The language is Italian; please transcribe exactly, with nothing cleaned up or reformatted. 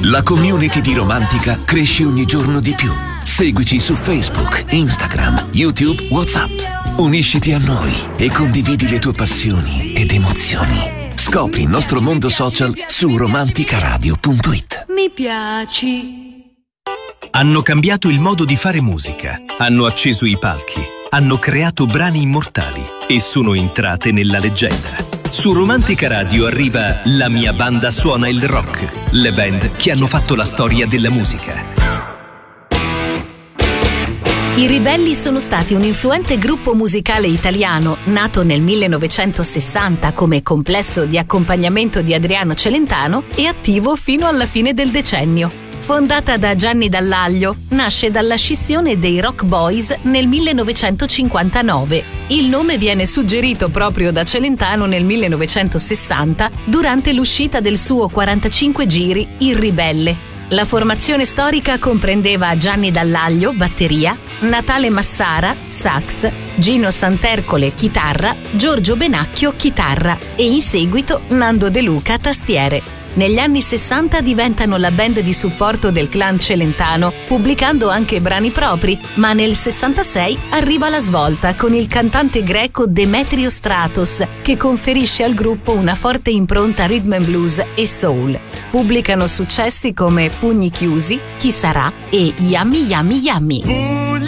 La community di Romantica cresce ogni giorno di più. Seguici su Facebook, Instagram, YouTube, WhatsApp. Unisciti a noi e condividi le tue passioni ed emozioni. Scopri il nostro mondo social su romanticaradio punto it. Mi piaci. Hanno cambiato il modo di fare musica, hanno acceso i palchi, hanno creato brani immortali e sono entrate nella leggenda. Su Romantica Radio arriva La mia banda suona il rock, le band che hanno fatto la storia della musica. I Ribelli sono stati un influente gruppo musicale italiano nato nel millenovecentosessanta come complesso di accompagnamento di Adriano Celentano e attivo fino alla fine del decennio. Fondata da Gianni Dall'Aglio, nasce dalla scissione dei Rock Boys nel millenovecentocinquantanove. Il nome viene suggerito proprio da Celentano nel millenovecentosessanta durante l'uscita del suo quarantacinque giri Il Ribelle. La formazione storica comprendeva Gianni Dall'Aglio, batteria, Natale Massara, sax, Gino Santercole, chitarra, Giorgio Benacchio, chitarra e in seguito Nando De Luca, tastiere. Negli anni sessanta diventano la band di supporto del clan Celentano, pubblicando anche brani propri, ma nel sessantasei arriva la svolta con il cantante greco Demetrio Stratos, che conferisce al gruppo una forte impronta rhythm and blues e soul. Pubblicano successi come Pugni chiusi, Chi sarà e Yummy Yummy Yummy.